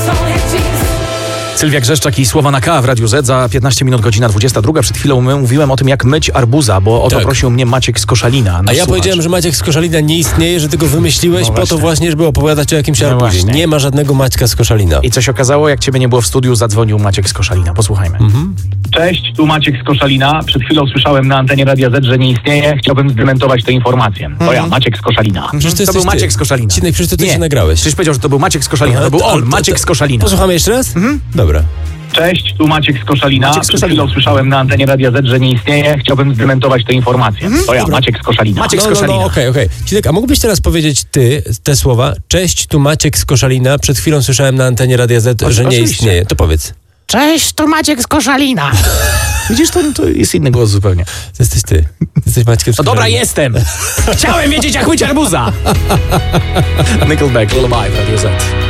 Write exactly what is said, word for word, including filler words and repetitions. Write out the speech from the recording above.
Sylwia Grzeszczak i Słowa na K w Radiu Z. Za piętnaście minut, godzina dwudziesta druga. Przed chwilą my mówiłem o tym, jak myć arbuza, bo o to Tak. prosił mnie Maciek z Koszalina. A ja powiedziałem, że Maciek z Koszalina nie istnieje, że ty go wymyśliłeś No po to właśnie. właśnie, żeby opowiadać o jakimś No arbuzie. właśnie. Nie ma żadnego Maćka z Koszalina. I co się okazało, jak ciebie nie było w studiu, zadzwonił Maciek z Koszalina. Posłuchajmy. Mhm. Cześć, tu Maciek z Koszalina. Przed chwilą słyszałem na antenie Radia Z, że nie istnieje. Chciałbym zdementować tę informację. To ja, Maciek z Koszalina. Przecież to, To jesteś był Maciek ty. z Koszalina. Cinek, przecież to ty Nie. się nagrałeś. Przecież powiedział, że to był Maciek z Koszalina. To był Ale- on, to- Maciek to- z Koszalina. Posłuchamy jeszcze raz? Mhm. Dobra. Cześć, tu Maciek z Koszalina. Maciek z Przed Koszalina. chwilą słyszałem na antenie Radia Z, że nie istnieje. Chciałbym zdementować tę informację. To ja, Maciek z Koszalina. Maciek z No, no, Koszalina. no, okej, okej. Cinek, a mógłbyś teraz powiedzieć ty te słowa? Cześć, tu Maciek z Koszalina. Przed chwilą słyszałem na antenie Radia Z, że nie oczywiście. istnieje. To powiedz. Cześć, to Maciek z Koszalina. Widzisz, to, to jest inny głos zupełnie. To jesteś ty. Jesteś Maćkiem z No dobra, Koszalina. jestem. Chciałem wiedzieć, jak myć arbuza. Nickelback, Lullaby w Radiu Z.